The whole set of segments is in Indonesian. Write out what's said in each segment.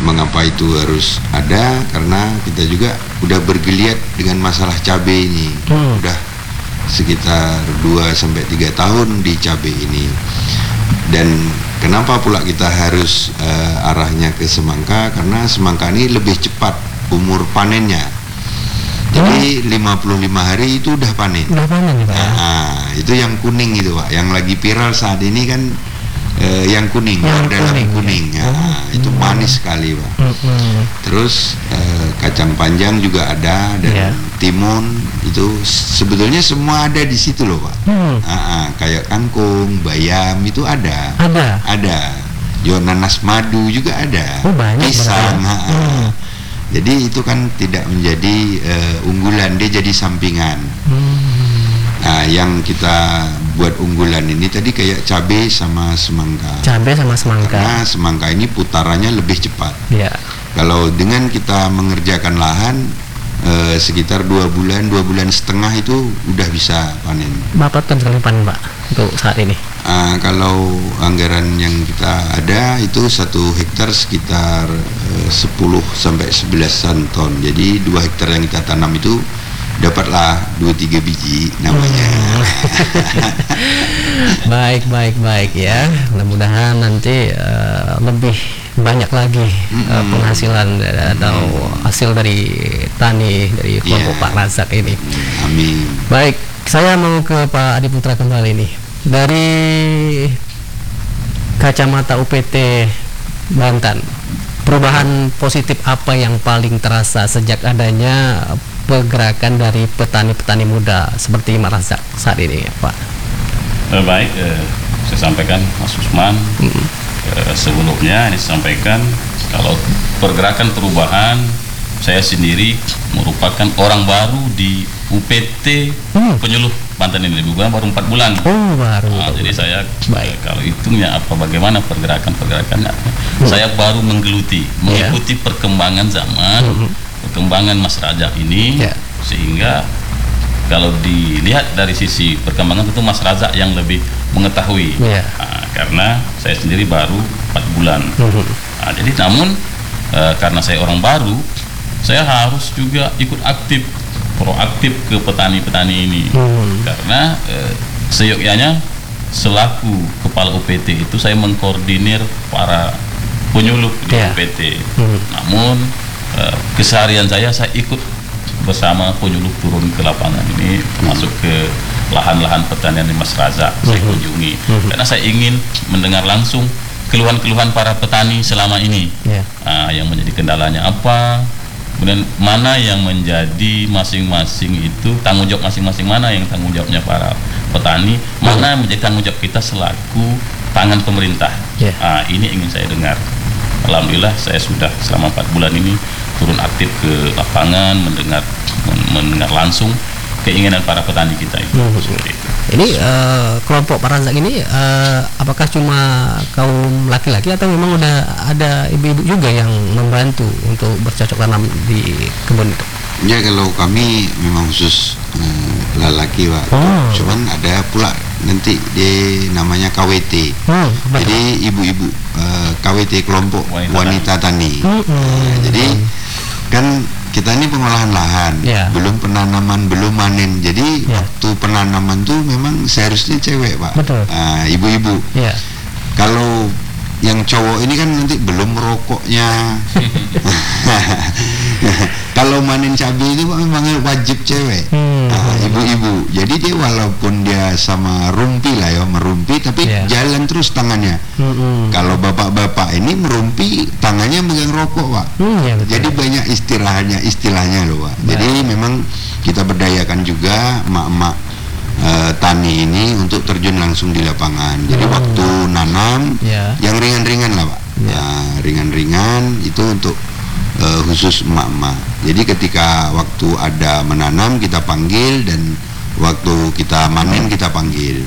Mengapa itu harus ada? Karena kita juga udah bergeliat dengan masalah cabai ini. Udah sekitar 2-3 tahun di cabai ini. Dan kenapa pula kita harus arahnya ke semangka? Karena semangka ini lebih cepat umur panennya. Jadi 55 hari itu udah panen. Udah panen ya Pak? Nah, itu yang kuning itu Pak. Yang lagi viral saat ini kan yang kuning, yang dalam kuning. Ya. Itu manis sekali Pak. Terus kacang panjang juga ada, dan timun itu sebetulnya semua ada di situ loh Pak. Kayak kangkung, bayam itu ada. Ada. Nanas madu juga ada. Banyak pisang. Jadi itu kan tidak menjadi unggulan, dia jadi sampingan. Nah, yang kita buat unggulan ini tadi kayak cabai sama semangka. Karena semangka ini putarannya lebih cepat. Kalau dengan kita mengerjakan lahan sekitar 2 bulan setengah itu udah bisa panen. Berapa ton sekali panen Pak untuk saat ini? Kalau anggaran yang kita ada itu 1 hektar sekitar 10-11 ton. Jadi 2 hektar yang kita tanam itu dapatlah 2-3 biji namanya. Baik ya. Mudah-mudahan nanti lebih banyak lagi penghasilan atau hasil dari tani dari kelompok Pak Razak ini. Amin. Baik, saya mau ke Pak Adi Putra kembali nih. Dari kacamata UPT Banten, perubahan positif apa yang paling terasa sejak adanya pergerakan dari petani-petani muda seperti Mas Razak saat ini Pak? Baik, saya sampaikan Mas Usman. Sebelumnya ini sampaikan kalau pergerakan perubahan, saya sendiri merupakan orang baru di UPT Penyuluh Banten ini, bukan baru 4 bulan. Jadi saya kalau hitungnya bagaimana pergerakannya, saya baru mengikuti perkembangan zaman, perkembangan Mas Razak ini, sehingga kalau dilihat dari sisi perkembangan itu Mas Razak yang lebih mengetahui. Karena saya sendiri baru 4 bulan. Jadi namun karena saya orang baru, saya harus juga ikut proaktif ke petani-petani ini. Karena seyogyanya selaku kepala UPT itu saya mengkoordinir para penyuluh di UPT. Namun keseharian saya ikut bersama penyuluh turun ke lapangan ini, termasuk ke lahan-lahan pertanian di Mas Razak saya kunjungi. Karena saya ingin mendengar langsung keluhan-keluhan para petani selama ini. Yang menjadi kendalanya apa, kemudian mana yang menjadi masing-masing itu tanggung jawab masing-masing, mana yang tanggung jawabnya para petani, mana yang menjadi tanggung jawab kita selaku tangan pemerintah. Ini ingin saya dengar. Alhamdulillah saya sudah selama 4 bulan ini turun aktif ke lapangan, mendengar langsung keinginan para petani kita itu. Ini kelompok Pak Razak ini apakah cuma kaum laki-laki atau memang udah ada ibu-ibu juga yang membantu untuk bercocok tanam di kebun itu? Ya, kalau kami memang khusus lelaki Pak. Cuman ada pula nanti dia namanya KWT. Jadi ibu-ibu KWT, kelompok wanita tani. Jadi kan kita ini pengolahan lahan, belum penanaman, belum manen. Jadi waktu penanaman tuh memang seharusnya cewek Pak. Ibu-ibu. Kalau yang cowok ini kan nanti belum merokoknya. Kalau manen cabai itu memang wajib cewek, ibu-ibu. Jadi dia walaupun dia sama rumpi lah ya, merumpi, tapi jalan terus tangannya. Kalau bapak-bapak ini merumpi, tangannya megang rokok Pak. Jadi banyak istilahnya loh Pak. Jadi memang kita berdayakan juga emak-emak tani ini untuk terjun langsung di lapangan. Jadi waktu nanam yang ringan-ringan lah Pak. Ringan-ringan itu untuk khusus emak-emak. Jadi ketika waktu ada menanam kita panggil, dan waktu kita manen kita panggil.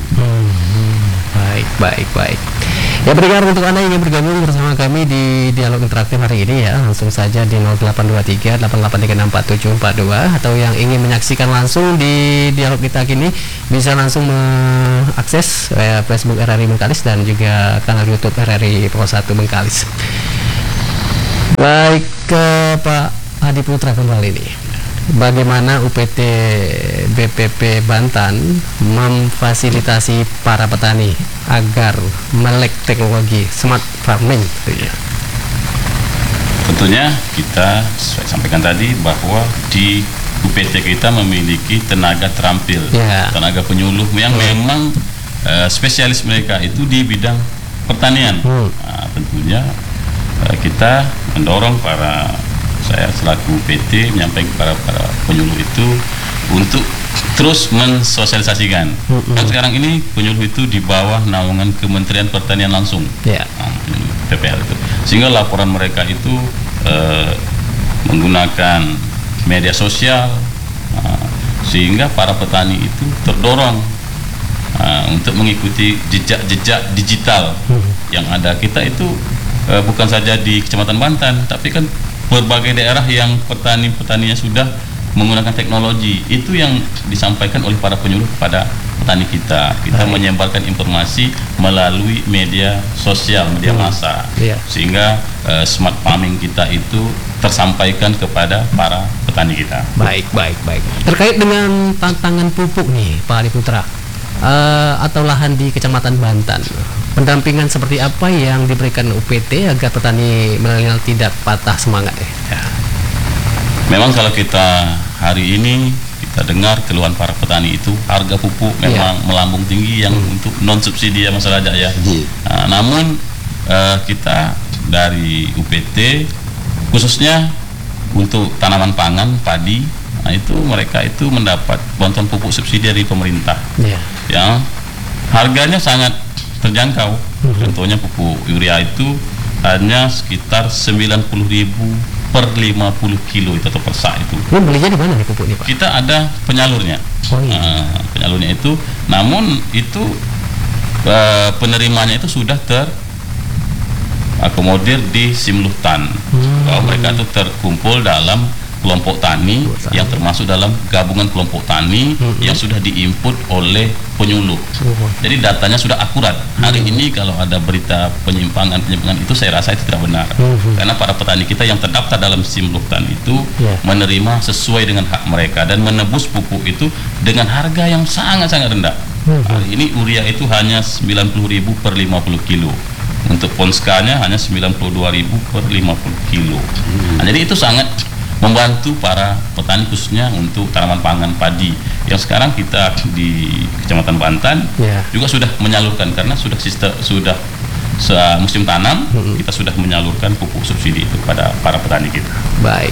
Baik. Ya, pendengar, untuk Anda yang ingin bergabung bersama kami di dialog interaktif hari ini ya, langsung saja di 0823 88364742, atau yang ingin menyaksikan langsung di dialog kita kini bisa langsung mengakses Facebook RRI Bengkalis dan juga kanal YouTube RRI Pro 1 Bengkalis. Baik, ke Pak Adi Putra kembali nih. Bagaimana UPT BPP Banten memfasilitasi para petani agar melek teknologi smart farming? Tentunya kita sampaikan tadi bahwa di UPT kita memiliki tenaga terampil, tenaga penyuluh yang memang spesialis mereka itu di bidang pertanian. Nah, tentunya kita mendorong saya selaku UPT menyampaikan kepada para penyuluh itu untuk terus mensosialisasikan. Kan sekarang ini penyuluh itu di bawah naungan Kementerian Pertanian langsung, PPL itu, sehingga laporan mereka itu menggunakan media sosial, sehingga para petani itu terdorong untuk mengikuti jejak-jejak digital yang ada. Kita itu bukan saja di Kecamatan Banten, tapi kan berbagai daerah yang petani-petaninya sudah menggunakan teknologi. Itu yang disampaikan oleh para penyuluh kepada petani kita. Kita menyebarkan informasi melalui media sosial, media massa, sehingga smart farming kita itu tersampaikan kepada para petani kita. Baik. Terkait dengan tantangan pupuk nih, Pak Adi Putra, atau lahan di Kecamatan Banten, pendampingan seperti apa yang diberikan UPT agar petani milenial tidak patah semangat? Memang kalau kita hari ini kita dengar keluhan para petani itu harga pupuk memang melambung tinggi yang untuk non subsidi ya Mas Raja ya. Namun kita dari UPT khususnya untuk tanaman pangan padi, itu mereka itu mendapat bantuan pupuk subsidi dari pemerintah. Ya, harganya sangat terjangkau. Contohnya pupuk urea itu hanya sekitar 90.000 per 50 kilo itu atau per sak itu. Belinya di mana nih pupuk ini, Pak? Kita ada penyalurnya. Penyalurnya itu, namun itu penerimanya itu sudah terakomodir di Simluhtan. Bahwa mereka itu terkumpul dalam kelompok tani yang termasuk dalam gabungan kelompok tani yang sudah diinput oleh penyuluh. Jadi datanya sudah akurat. Hari ini kalau ada berita penyimpangan itu saya rasa itu tidak benar. Karena para petani kita yang terdaftar dalam Simluhtan itu menerima sesuai dengan hak mereka dan menebus pupuk itu dengan harga yang sangat-sangat rendah. Hari ini urea itu hanya 90.000 per 50 kilo. Untuk ponskanya hanya 92.000 per 50 kilo. Nah, jadi itu sangat membantu para petani khususnya untuk tanaman pangan padi yang sekarang kita di Kecamatan Banten juga sudah menyalurkan karena sudah musim tanam kita sudah menyalurkan pupuk subsidi itu kepada para petani kita. Baik,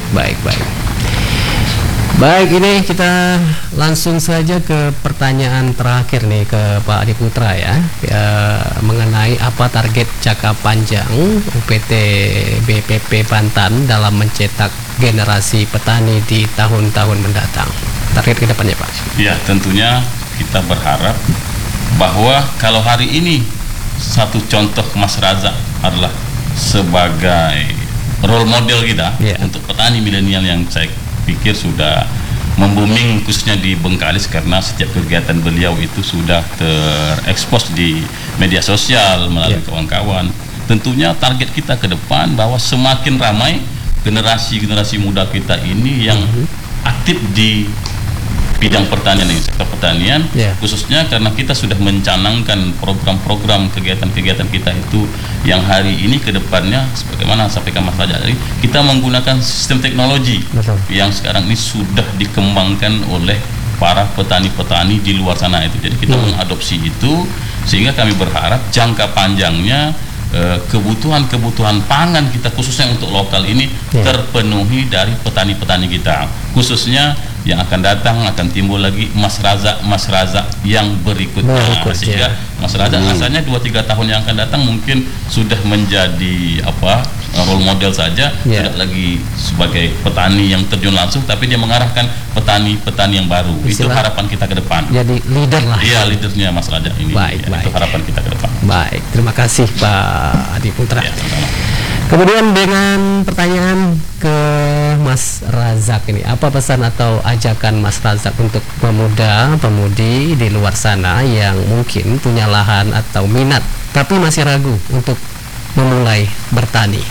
ini kita langsung saja ke pertanyaan terakhir nih ke Pak Adi Putra ya, mengenai apa target jangka panjang UPT BPP Banten dalam mencetak generasi petani di tahun-tahun mendatang. Target ke depannya, Pak? Ya, tentunya kita berharap bahwa kalau hari ini satu contoh Mas Raza adalah sebagai role model kita untuk petani milenial yang saya pikir sudah membooming khususnya di Bengkalis karena setiap kegiatan beliau itu sudah terekspos di media sosial melalui kawan-kawan. Tentunya target kita ke depan bahwa semakin ramai generasi muda kita ini yang aktif di bidang pertanian ini, sektor pertanian, khususnya karena kita sudah mencanangkan program-program kegiatan-kegiatan kita itu yang hari ini ke depannya sebagaimana sampaikan Mas Raja tadi, kita menggunakan sistem teknologi yang sekarang ini sudah dikembangkan oleh para petani-petani di luar sana itu. Jadi kita mengadopsi itu sehingga kami berharap jangka panjangnya kebutuhan pangan kita khususnya untuk lokal ini terpenuhi dari petani-petani kita, khususnya yang akan datang akan timbul lagi Mas Raza yang berikutnya, sehingga Mas Raza asalnya 2-3 tahun yang akan datang mungkin sudah menjadi role model saja, tidak lagi sebagai petani yang terjun langsung, tapi dia mengarahkan petani-petani yang baru. Itu harapan kita ke depan. Jadi leader lah. Iya, leadernya Mas Raja ini. Baik. Itu harapan kita ke depan. Baik, terima kasih Pak Adi Putra. Kemudian dengan pertanyaan ke Mas Razak ini, apa pesan atau ajakan Mas Razak untuk pemuda-pemudi di luar sana yang mungkin punya lahan atau minat tapi masih ragu untuk memulai bertani?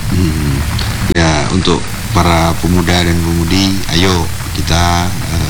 Ya, untuk para pemuda dan pemudi, ayo kita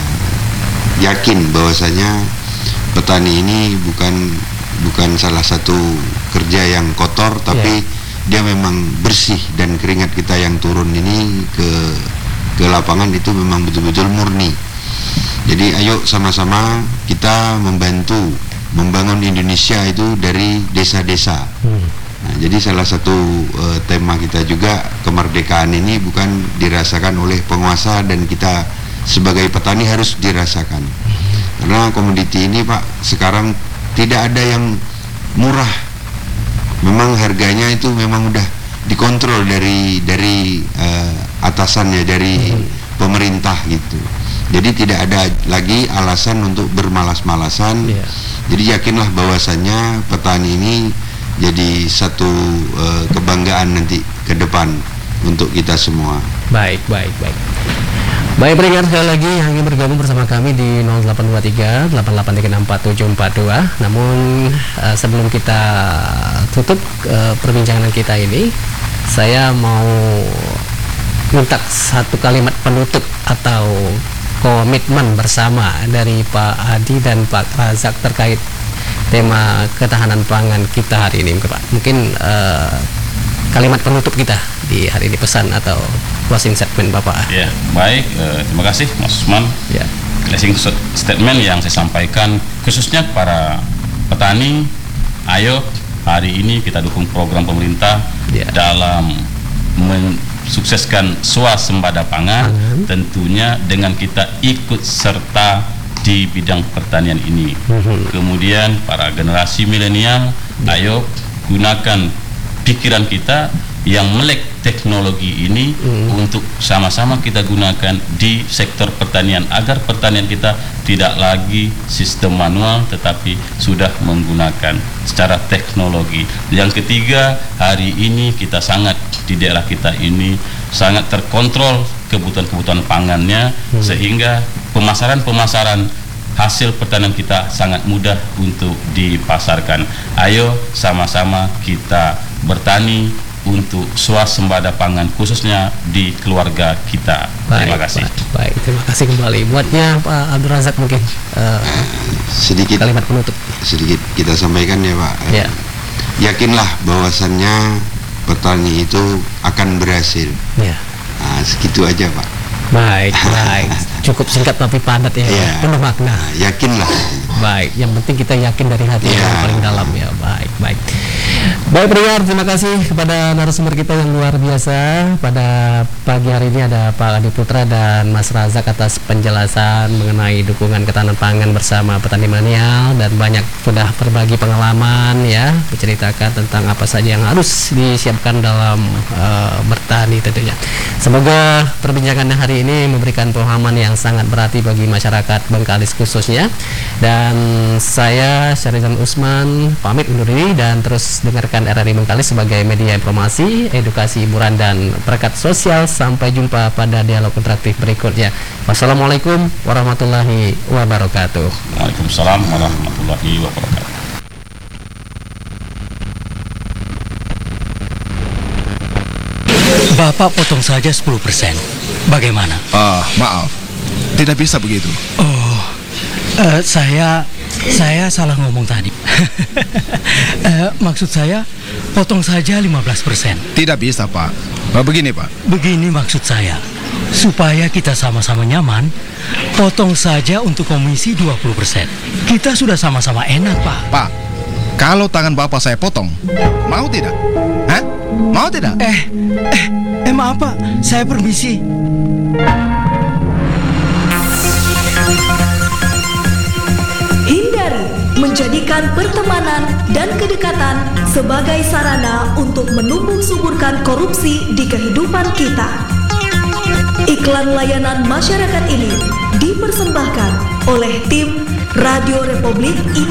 yakin bahwasanya petani ini bukan salah satu kerja yang kotor, tapi dia memang bersih, dan keringat kita yang turun ini ke lapangan itu memang betul-betul murni. Jadi ayo sama-sama kita membantu membangun Indonesia itu dari desa-desa. Nah, jadi salah satu tema kita juga, kemerdekaan ini bukan dirasakan oleh penguasa, dan kita sebagai petani harus dirasakan. Karena komoditi ini Pak sekarang tidak ada yang murah. Memang harganya itu memang udah dikontrol dari atasannya, dari pemerintah gitu. Jadi tidak ada lagi alasan untuk bermalas-malasan. Jadi yakinlah bahwasannya petani ini jadi satu kebanggaan nanti ke depan untuk kita semua. Baik, pendengar, sekali lagi yang ingin bergabung bersama kami di 0823 88364742. Namun sebelum kita tutup perbincangan kita ini, saya mau minta satu kalimat penutup atau komitmen bersama dari Pak Adi dan Pak Razak terkait tema ketahanan pangan kita hari ini, Pak. Mungkin kalimat penutup kita di hari ini, pesan atau closing statement Bapak. Ya, baik. Terima kasih Mas Usman. Ya. Closing statement yang saya sampaikan khususnya para petani, ayo hari ini kita dukung program pemerintah dalam mensukseskan swasembada pangan, tentunya dengan kita ikut serta di bidang pertanian ini. Kemudian para generasi milenial, ayo gunakan pikiran kita yang melek teknologi ini untuk sama-sama kita gunakan di sektor pertanian, agar pertanian kita tidak lagi sistem manual tetapi sudah menggunakan secara teknologi. Yang ketiga, hari ini kita sangat di daerah kita ini sangat terkontrol kebutuhan pangannya, sehingga pemasaran hasil pertanian kita sangat mudah untuk dipasarkan. Ayo sama-sama kita bertani untuk swasembada pangan khususnya di keluarga kita. Terima kasih. Baik, terima kasih kembali. Buatnya Pak Abdul Razak mungkin sedikit kalimat penutup. Sedikit kita sampaikan ya Pak. Yakinlah bahwasannya petani itu akan berhasil. Nah, segitu aja Pak. Baik. Cukup singkat tapi padat ya. Penuh makna. Yakinlah. Baik, yang penting kita yakin dari hati yang paling dalam ya. Baik. Baik pendengar, terima kasih kepada narasumber kita yang luar biasa. Pada pagi hari ini ada Pak Adi Putra dan Mas Razak atas penjelasan mengenai dukungan ketahanan pangan bersama petani milenial, dan banyak sudah berbagi pengalaman ya, menceritakan tentang apa saja yang harus disiapkan dalam bertani tentunya. Semoga perbincangan hari ini memberikan pemahaman yang sangat berarti bagi masyarakat Bengkalis khususnya. Dan saya Syarizan Usman pamit undur diri, dan terus dengarkan RRI Bengkalis sebagai media informasi, edukasi, hiburan, dan perangkat sosial. Sampai jumpa pada dialog interaktif berikutnya. Wassalamualaikum warahmatullahi wabarakatuh. Waalaikumsalam warahmatullahi wabarakatuh. Bapak potong saja 10%. Bagaimana? Maaf, tidak bisa begitu. Saya salah ngomong tadi. Maksud saya potong saja 15%. Tidak bisa Pak. Begini Pak. Begini maksud saya, supaya kita sama-sama nyaman, potong saja untuk komisi 20%. Kita sudah sama-sama enak Pak. Pak, kalau tangan Bapak saya potong, mau tidak? Hah? Mau tidak? Maaf Pak, saya permisi. Hindari menjadikan pertemanan dan kedekatan sebagai sarana untuk menumbuh suburkan korupsi di kehidupan kita. Iklan layanan masyarakat ini dipersembahkan oleh tim Radio Republik Indonesia.